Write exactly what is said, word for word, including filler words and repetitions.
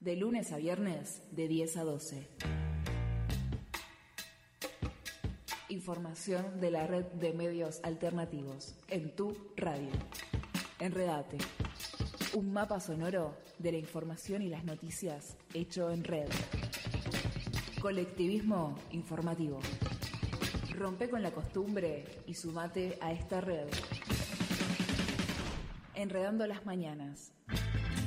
De lunes a viernes, de diez a doce. Información de la red de medios alternativos en tu radio. Enredate. Un mapa sonoro de la información y las noticias hecho en red. Colectivismo informativo. Rompe con la costumbre y sumate a esta red. Enredando las mañanas.